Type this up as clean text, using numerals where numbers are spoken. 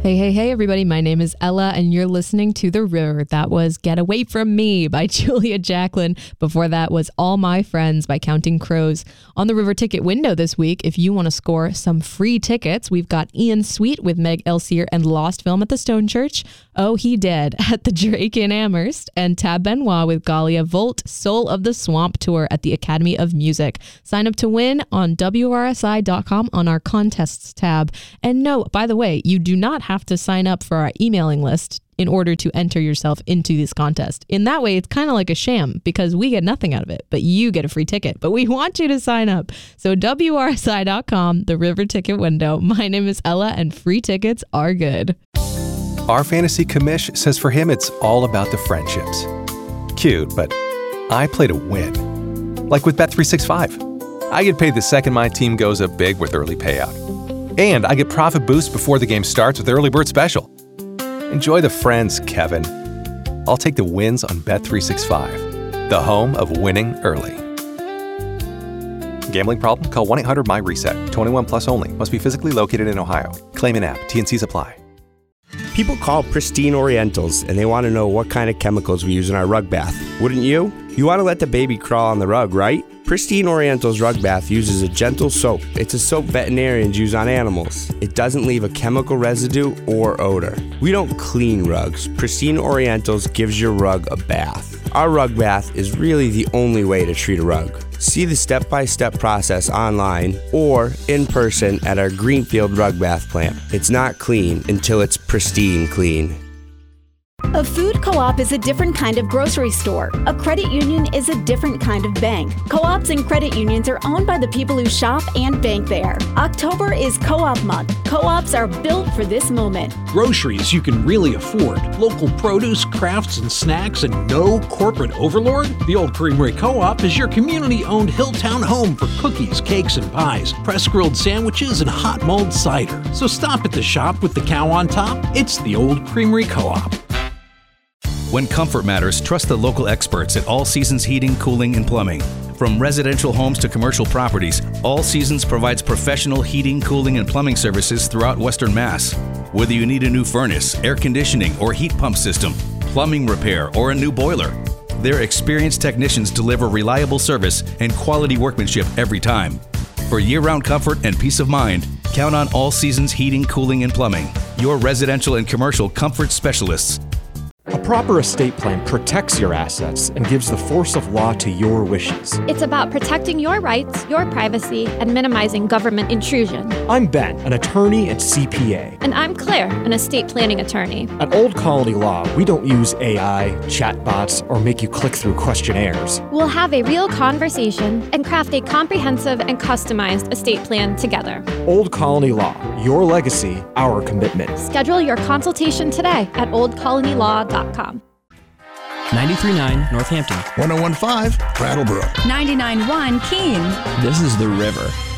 Hey, everybody. My name is Ella, and you're listening to The River. That was Get Away From Me by Julia Jacklin. Before that was All My Friends by Counting Crows. On the River Ticket window this week, if you want to score some free tickets, we've got Ian Sweet with Meg Elsier and Lost Film at the Stone Church, Oh He Dead at the Drake in Amherst, and Tab Benoit with Galia Volt, Soul of the Swamp Tour at the Academy of Music. Sign up to win on WRSI.com on our contests tab. And no, by the way, you do not have to sign up for our emailing list in order to enter yourself into this contest. In that way, it's kind of like a sham because we get nothing out of it, but you get a free ticket. But we want you to sign up. So WRSI.com, the River Ticket window. My name is Ella, and free tickets are good. Our fantasy commish says for him, it's all about the friendships. Cute, but I play to win. Like with Bet365. I get paid the second my team goes up big with early payout. And I get profit boost before the game starts with Early Bird Special. Enjoy the friends, Kevin. I'll take the wins on Bet365, the home of winning early. Gambling problem? Call 1-800-MY-RESET. 21 plus only. Must be physically located in Ohio. Claim in app. T&Cs apply. People call Pristine Orientals, and they want to know what kind of chemicals we use in our rug bath. Wouldn't you? You want to let the baby crawl on the rug, right? Pristine Oriental's rug bath uses a gentle soap. It's a soap veterinarians use on animals. It doesn't leave a chemical residue or odor. We don't clean rugs. Pristine Orientals gives your rug a bath. Our rug bath is really the only way to treat a rug. See the step-by-step process online or in person at our Greenfield rug bath plant. It's not clean until it's pristine clean. A food co-op is a different kind of grocery store. A credit union is a different kind of bank. Co-ops and credit unions are owned by the people who shop and bank there. October is Co-op Month. Co-ops are built for this moment. Groceries you can really afford, local produce, crafts, and snacks, and no corporate overlord? The Old Creamery Co-op is your community-owned Hilltown home for cookies, cakes, and pies, press-grilled sandwiches, and hot mulled cider. So stop at the shop with the cow on top. It's the Old Creamery Co-op. When comfort matters, trust the local experts at All Seasons Heating, Cooling, and Plumbing. From residential homes to commercial properties, All Seasons provides professional heating, cooling, and plumbing services throughout Western Mass. Whether you need a new furnace, air conditioning, or heat pump system, plumbing repair, or a new boiler, their experienced technicians deliver reliable service and quality workmanship every time. For year-round comfort and peace of mind, count on All Seasons Heating, Cooling, and Plumbing, your residential and commercial comfort specialists. A proper estate plan protects your assets and gives the force of law to your wishes. It's about protecting your rights, your privacy, and minimizing government intrusion. I'm Ben, an attorney at CPA. And I'm Claire, an estate planning attorney. At Old Colony Law, we don't use AI, chatbots, or make you click through questionnaires. We'll have a real conversation and craft a comprehensive and customized estate plan together. Old Colony Law, your legacy, our commitment. Schedule your consultation today at oldcolonylaw.com. 93.9 Northampton. 101.5 Brattleboro. 99.1 Keene. This is The River.